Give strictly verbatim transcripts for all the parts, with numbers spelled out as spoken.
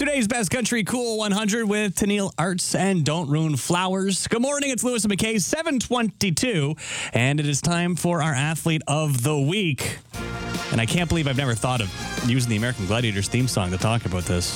Today's Best Country Cool one hundred with Tennille Arts and Don't Ruin Flowers. Good morning, it's Lewis and McKay, seven twenty-two, and it is time for our Athlete of the Week. And I can't believe I've never thought of using the American Gladiators theme song to talk about this.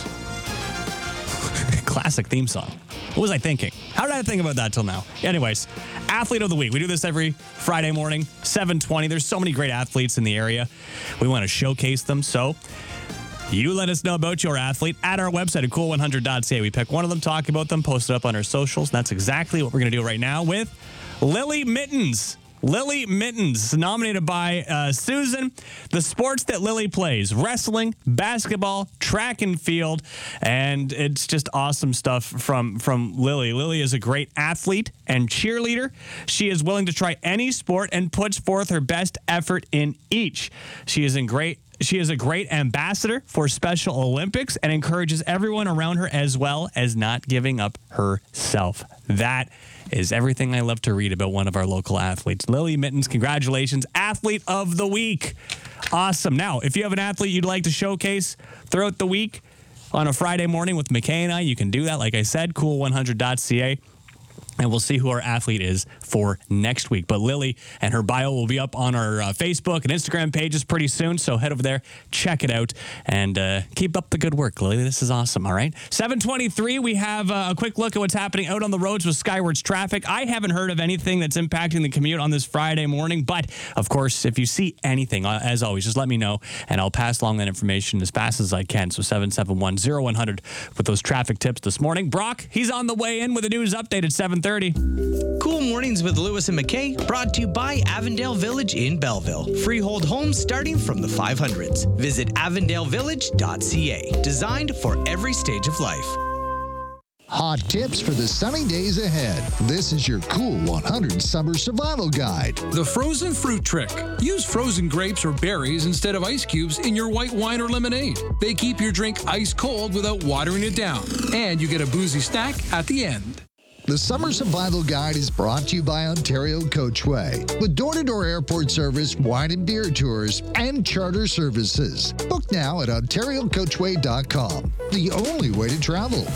Classic theme song. What was I thinking? How did I think about that till now? Anyways, Athlete of the Week. We do this every Friday morning, seven twenty. There's so many great athletes in the area. We want to showcase them, so you let us know about your athlete at our website at cool one hundred dot c a. We pick one of them, talk about them, post it up on our socials. And that's exactly what we're going to do right now with Lily Mittens. Lily Mittens, nominated by uh, Susan. The sports that Lily plays: wrestling, basketball, track and field, and it's just awesome stuff from, from Lily. Lily is a great athlete and cheerleader. She is willing to try any sport and puts forth her best effort in each. She is in great She is a great ambassador for Special Olympics and encourages everyone around her, as well as not giving up herself. That is everything I love to read about one of our local athletes. Lily Mittens, congratulations, Athlete of the Week. Awesome. Now, if you have an athlete you'd like to showcase throughout the week on a Friday morning with McKay and I, you can do that. Like I said, cool one hundred dot c a. And we'll see who our athlete is for next week. But Lily and her bio will be up on our uh, Facebook and Instagram pages pretty soon. So head over there, check it out, and uh, keep up the good work, Lily. This is awesome, all right? seven twenty-three, we have uh, a quick look at what's happening out on the roads with Skywards traffic. I haven't heard of anything that's impacting the commute on this Friday morning. But, of course, if you see anything, uh, as always, just let me know, and I'll pass along that information as fast as I can. So seven seven one, zero one hundred with those traffic tips this morning. Brock, he's on the way in with a news update at seven thirty. Cool Mornings with Lewis and McKay, brought to you by Avondale Village in Belleville. Freehold homes starting from the five hundreds. Visit avondale village dot c a. Designed for every stage of life. Hot tips for the sunny days ahead. This is your Cool one hundred Summer Survival Guide. The frozen fruit trick. Use frozen grapes or berries instead of ice cubes in your white wine or lemonade. They keep your drink ice cold without watering it down. And you get a boozy snack at the end. The Summer Survival Guide is brought to you by Ontario Coachway, with door-to-door airport service, wine and beer tours, and charter services. Book now at ontario coachway dot com, the only way to travel.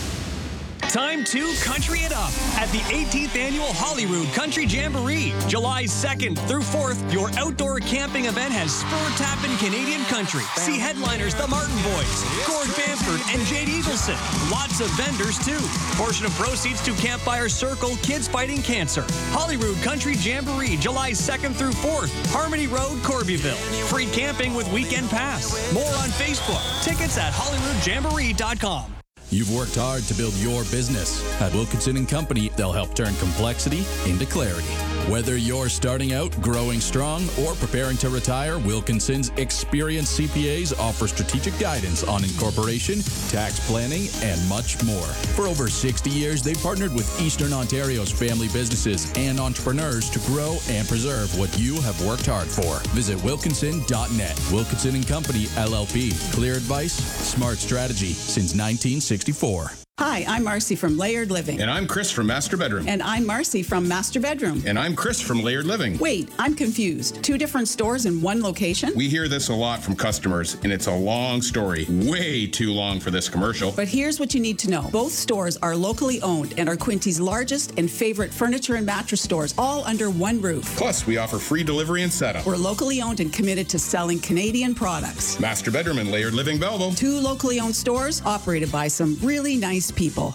Time to country it up at the eighteenth Annual Holyrood Country Jamboree. July second through fourth, your outdoor camping event has spur-tapping Canadian country. See headliners the Martin Boys, Gord Bamford, and Jade Eagleson. Lots of vendors, too. Portion of proceeds to Campfire Circle Kids Fighting Cancer. Holyrood Country Jamboree, July second through fourth, Harmony Road, Corbyville. Free camping with weekend pass. More on Facebook. Tickets at holyrood jamboree dot com. You've worked hard to build your business. At Wilkinson and Company, they'll help turn complexity into clarity. Whether you're starting out, growing strong, or preparing to retire, Wilkinson's experienced C P As offer strategic guidance on incorporation, tax planning, and much more. For over sixty years, they've partnered with Eastern Ontario's family businesses and entrepreneurs to grow and preserve what you have worked hard for. Visit wilkinson dot net. Wilkinson and Company, L L P. Clear advice, smart strategy since nineteen sixty-four. Hi, I'm Marcy from Layered Living. And I'm Chris from Master Bedroom. And I'm Marcy from Master Bedroom. And I'm Chris from Layered Living. Wait, I'm confused. Two different stores in one location? We hear this a lot from customers, and it's a long story. Way too long for this commercial. But here's what you need to know. Both stores are locally owned and are Quinty's largest and favorite furniture and mattress stores, all under one roof. Plus, we offer free delivery and setup. We're locally owned and committed to selling Canadian products. Master Bedroom and Layered Living Belleville. Two locally owned stores operated by some really nice people.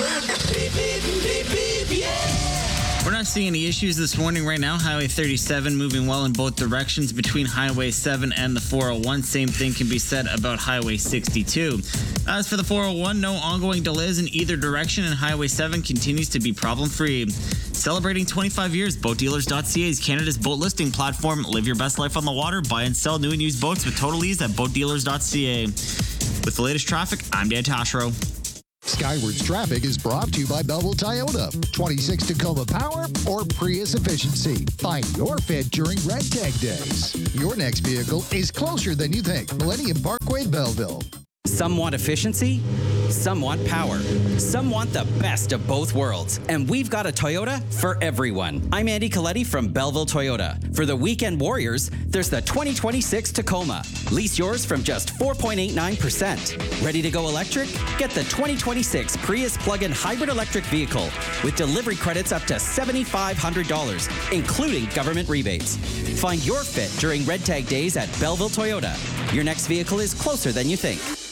We're not seeing any issues this morning right now. Highway thirty-seven moving well in both directions between Highway seven and the four oh one. Same thing can be said about Highway sixty-two. As for the four oh one, no ongoing delays in either direction, and Highway seven continues to be problem-free. Celebrating twenty-five years, boat dealers dot c a is Canada's boat listing platform. Live your best life on the water. Buy and sell new and used boats with total ease at boat dealers dot c a. With the latest traffic, I'm Dan Tashro. Skywards Traffic is brought to you by Belleville Toyota. twenty-six Tacoma Power or Prius Efficiency. Find your fit during Red Tag Days. Your next vehicle is closer than you think. Millennium Parkway, Belleville. Some want efficiency, Some want power. Some want the best of both worlds. And we've got a Toyota for everyone. I'm Andy Coletti from Belleville Toyota. For the weekend warriors, there's the twenty twenty-six Tacoma. Lease yours from just four point eight nine percent. Ready to go electric? Get the twenty twenty-six Prius plug-in hybrid electric vehicle with delivery credits up to seven thousand five hundred dollars, including government rebates. Find your fit during Red Tag Days at Belleville Toyota. Your next vehicle is closer than you think.